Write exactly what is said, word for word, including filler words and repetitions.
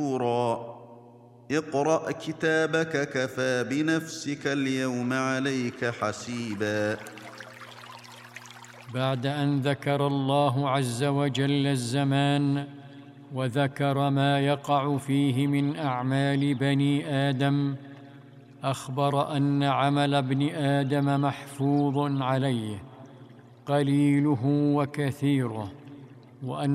اقرأ كتابك كفى بنفسك اليوم عليك حسيبا. بعد أن ذكر الله عز وجل الزمان وذكر ما يقع فيه من أعمال بني آدم، أخبر أن عمل ابن آدم محفوظ عليه قليله وكثيره، وأن